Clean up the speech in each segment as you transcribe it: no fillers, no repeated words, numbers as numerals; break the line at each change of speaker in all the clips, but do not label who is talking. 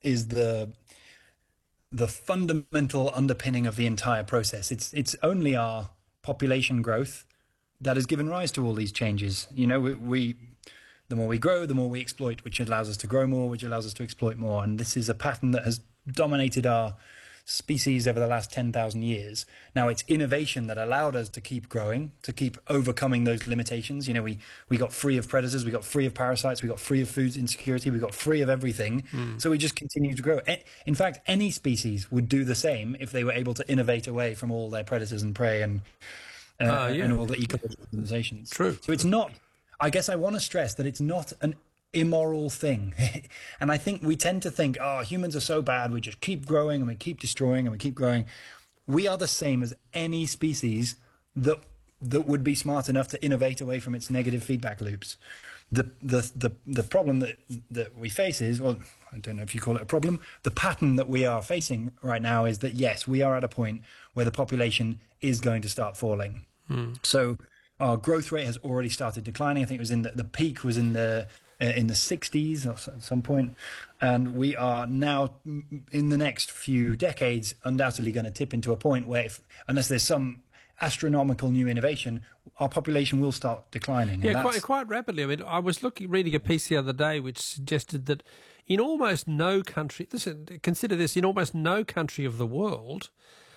is the fundamental underpinning of the entire process. It's only our population growth that has given rise to all these changes. You know, we the more we grow, the more we exploit, which allows us to grow more, which allows us to exploit more. And this is a pattern that has dominated our species over the last 10,000 years. Now, it's innovation that allowed us to keep growing, to keep overcoming those limitations. You know, we got free of predators, we got free of parasites, we got free of food insecurity, we got free of everything. So we just continue to grow. In fact, any species would do the same if they were able to innovate away from all their predators and prey and all the ecological limitations.
True.
So it's not, I guess I want to stress that it's not an immoral thing. And I think we tend to think, oh, humans are so bad, we just keep growing and we keep destroying and we keep growing. We are the same as any species that would be smart enough to innovate away from its negative feedback loops. The problem that we face is, well, I don't know if you call it a problem, the pattern that we are facing right now is that, yes, we are at a point where the population is going to start falling. So our growth rate has already started declining. I think it was in the peak was in the 60s or at some point, and we are now in the next few decades undoubtedly going to tip into a point where, unless there's some astronomical new innovation, our population will start declining.
Yeah, quite rapidly. I mean, I was reading a piece the other day which suggested that in almost no country, consider this, in almost no country of the world,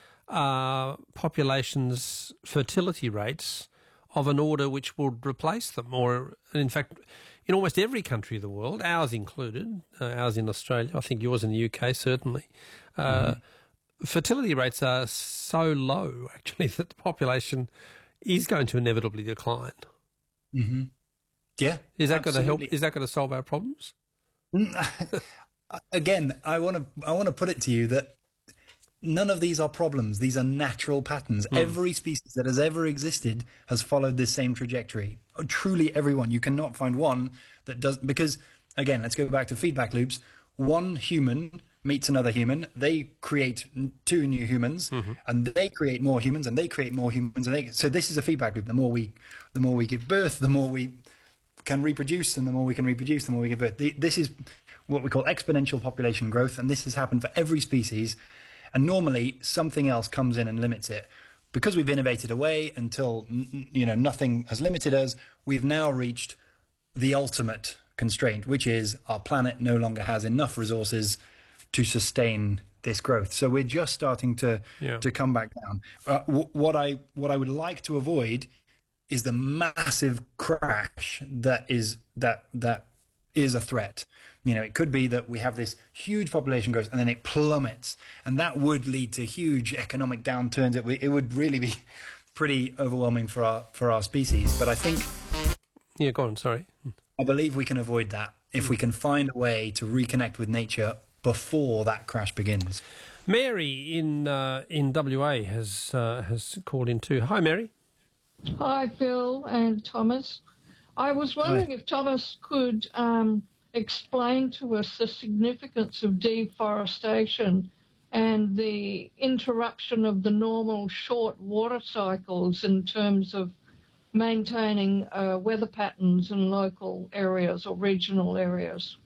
populations' fertility rates of an order which would replace them, or in fact, in almost every country of the world, ours included, ours in Australia, I think yours in the UK certainly, fertility rates are so low, actually, that the population is going to inevitably decline.
Yeah.
Is that going to help? Is that going to solve our problems?
Again, I want to put it to you that none of these are problems. These are natural patterns. Every species that has ever existed has followed this same trajectory. Truly everyone. You cannot find one that does, because, again, let's go back to feedback loops. One human meets another human. They create two new humans, and they create more humans, and they create more humans. So this is a feedback loop. The more we give birth, the more we can reproduce, and the more we can reproduce, the more we give birth. This is what we call exponential population growth, and this has happened for every species. And normally something else comes in and limits it. Because we've innovated away until nothing has limited us, we've now reached the ultimate constraint, which is our planet no longer has enough resources to sustain this growth. So we're just starting to come back down. What I would like to avoid is the massive crash that is a threat. You know, it could be that we have this huge population growth and then it plummets, and that would lead to huge economic downturns. It would really be pretty overwhelming for our species. But I think,
yeah, go on. Sorry,
I believe we can avoid that if we can find a way to reconnect with nature before that crash begins.
Mary in WA has called in too. Hi, Mary.
Hi, Phil and Thomas. I was wondering if Thomas could explain to us the significance of deforestation and the interruption of the normal short water cycles in terms of maintaining weather patterns in local areas or regional areas.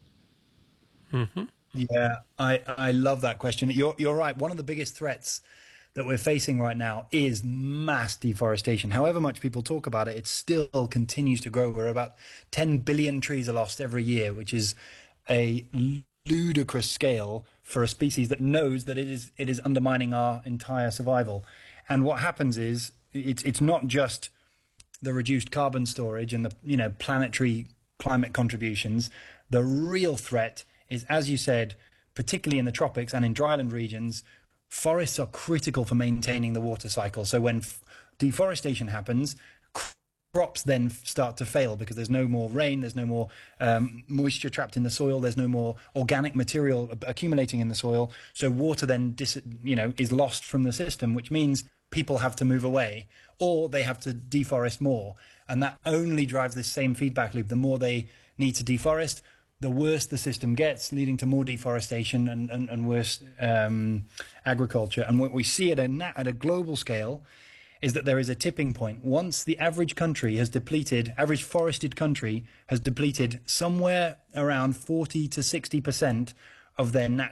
Yeah, I love that question. You're right. One of the biggest threats that we're facing right now is mass deforestation. However much people talk about it, it still continues to grow. We're about 10 billion trees are lost every year, which is a ludicrous scale for a species that knows that it is undermining our entire survival. And what happens is it's not just the reduced carbon storage and the planetary climate contributions. The real threat is, as you said, particularly in the tropics and in dryland regions, forests are critical for maintaining the water cycle. So when deforestation happens, crops then start to fail because there's no more rain, there's no more moisture trapped in the soil, there's no more organic material accumulating in the soil. So water then is lost from the system, which means people have to move away or they have to deforest more. And that only drives this same feedback loop. The more they need to deforest, the worse the system gets, leading to more deforestation and worse agriculture. And what we see at a global scale is that there is a tipping point. Once the average forested country has depleted somewhere around 40 to 60% of their